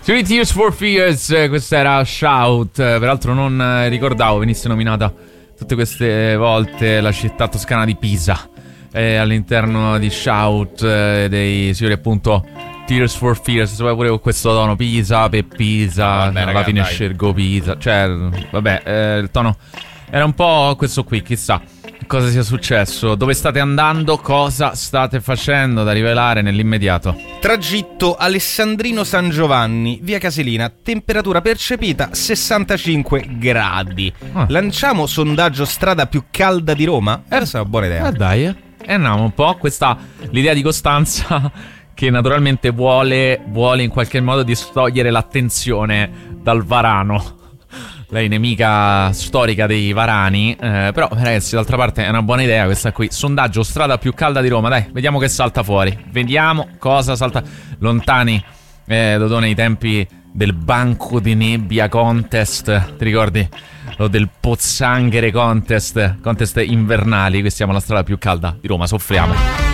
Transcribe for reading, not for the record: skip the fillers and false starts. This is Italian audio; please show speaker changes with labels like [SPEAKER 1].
[SPEAKER 1] Three Tears for Fears, questa era Shout. Peraltro non ricordavo venisse nominata tutte queste volte la città toscana di Pisa all'interno di Shout dei signori appunto Tears for Fears. Se pure con questo tono Pisa per Pisa,
[SPEAKER 2] vabbè,
[SPEAKER 1] alla fine scelgo Pisa. Cioè, vabbè, il tono era un po' questo qui, chissà cosa sia successo, dove state andando, cosa state facendo, da rivelare nell'immediato.
[SPEAKER 2] Tragitto Alessandrino San Giovanni, via Casilina, temperatura percepita 65 gradi. Lanciamo sondaggio strada più calda di Roma? Questa è una buona idea.
[SPEAKER 1] Dai, andiamo un po', questa l'idea di Costanza che naturalmente vuole in qualche modo distogliere l'attenzione dal varano. Lei nemica storica dei varani, però ragazzi, d'altra parte è una buona idea questa qui. Sondaggio strada più calda di Roma, dai, vediamo che salta fuori. Vediamo cosa salta. Lontani, Dodone, i tempi del banco di nebbia contest, ti ricordi? O del pozzanghere contest invernali. Qui siamo alla strada più calda di Roma, soffriamo.